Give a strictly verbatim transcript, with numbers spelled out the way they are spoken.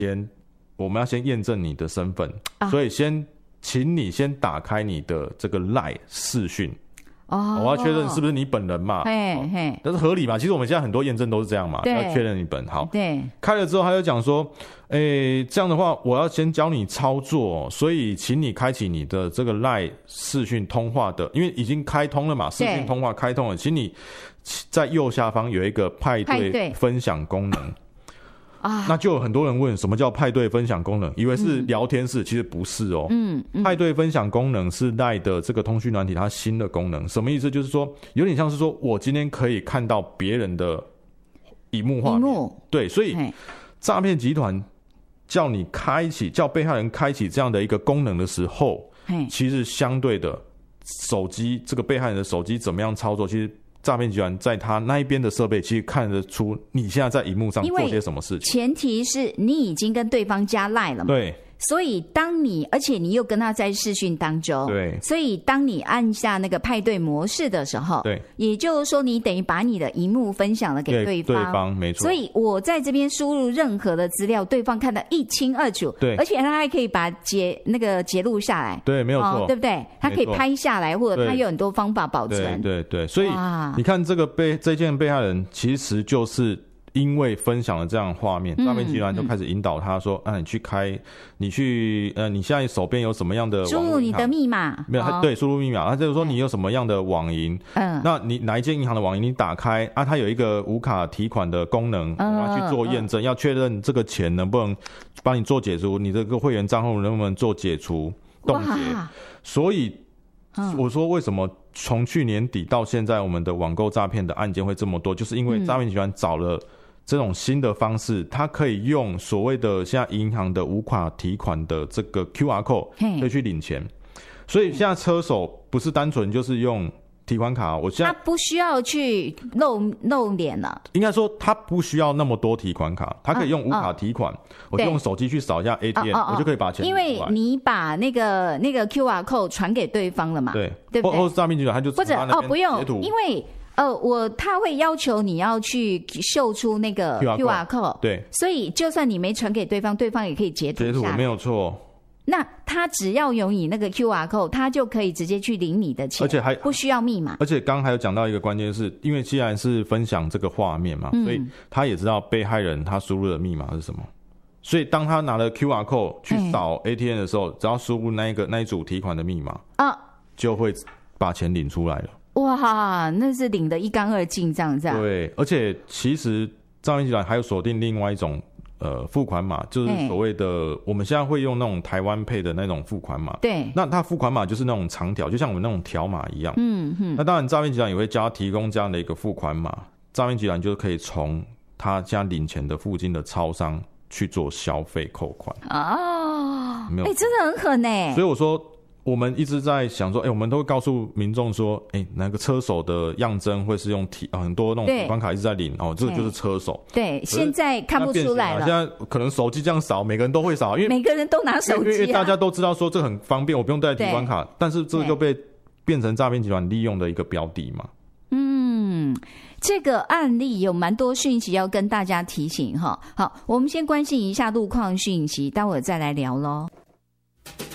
先我们要先验证你的身份、啊、所以先请你先打开你的这个 LINE 视讯。哦，我要确认是不是你本人嘛？嘿嘿，但是合理嘛？其实我们现在很多验证都是这样嘛，要确认你本。好，对，开了之后他就讲说，诶，这样的话我要先教你操作，所以请你开启你的这个 LINE 视讯通话的，因为已经开通了嘛，视讯通话开通了，请你在右下方有一个派对分享功能。啊，那就有很多人问什么叫派对分享功能，以为是聊天室、嗯、其实不是哦。嗯，嗯派对分享功能是 LINE 的这个通讯软体它新的功能。什么意思？就是说有点像是说我今天可以看到别人的萤幕画面，对，所以诈骗集团叫你开启叫被害人开启这样的一个功能的时候，其实相对的手机这个被害人的手机怎么样操作，其实诈骗集团在他那一边的设备其实看得出你现在在荧幕上做些什么事情。前提是你已经跟对方加 LINE 了嘛？对。所以当你而且你又跟他在视讯当中，对。所以当你按下那个派对模式的时候，对，也就是说你等于把你的荧幕分享了给对方，对方没错。所以我在这边输入任何的资料，对方看得一清二楚，对。而且他还可以把截那个截录下来，对，没有错、哦，对不对？他可以拍下来，或者他有很多方法保存， 对对 对, 对。所以你看这个被这件被害人其实就是因为分享了这样的画面，诈骗集团就开始引导他说：“嗯、啊，你去开，你去呃，你现在手边有什么样的输入你的密码？没有， 哦、对，输入密码。他就是说你有什么样的网银，嗯，那你哪一间银行的网银你打开啊？它有一个无卡提款的功能，我们要去做验证，嗯、要确认这个钱能不能帮你做解除，你这个会员账户能不能做解除冻结？所以。”我说为什么从去年底到现在我们的网购诈骗的案件会这么多，就是因为诈骗集团找了这种新的方式，它可以用所谓的现在银行的无卡提款的这个 Q R code 可以去领钱，所以现在车手不是单纯就是用提款卡，我现在他不需要去露露脸了。 应该说他不需要那么多提款卡，他可以用无卡提款，哦哦、我就用手机去扫一下 A T M，、哦哦哦、我就可以把钱领出来。 因为你把那个那个 Q R code 传给对方了嘛，对，对不对？ 或是诈骗集团他就或者哦不用，因为呃我他会要求你要去秀出那个 Q R code， 对，所以就算你没传给对方，对方也可以截图下来， 截图没有错。 那他只要有你那个 Q R code， 他就可以直接去领你的钱，而且还不需要密码。 而且刚刚还有讲到一个关键，是因为既然是分享这个画面嘛、嗯，所以他也知道被害人他输入的密码是什么。所以当他拿了 Q R code 去扫 A T M 的时候，欸、只要输入那一个那一组提款的密码啊，就会把钱领出来了。 哇，那是领得一干二净这样子。 对，而且其实诈骗集团还有锁定另外一种。呃，付款码就是所谓的，我们现在会用那种台湾配的那种付款码。对，那它付款码就是那种长条，就像我们那种条码一样。嗯嗯。那当然，诈骗集团也会叫他提供这样的一个付款码，诈骗集团就可以从他家领钱的附近的超商去做消费扣款。哦，没有，哎、 欸，真的很狠哎。 所以我说。我们一直在想说，哎、欸，我们都会告诉民众说，哎、欸，那个车手的样真会是用提、啊、很多那种提款卡一直在领哦，这个就是车手。 对，现在看不出来了。 现在可能手机这样扫，每个人都会扫，因为每个人都拿手机、啊， 因为大家都知道说这很方便，我不用带提款卡，但是这个就被变成诈骗集团利用的一个标的嘛。 嗯。这个案例有蛮多讯息要跟大家提醒哈。好，我们先关心一下路况讯息，待会儿再来聊咯。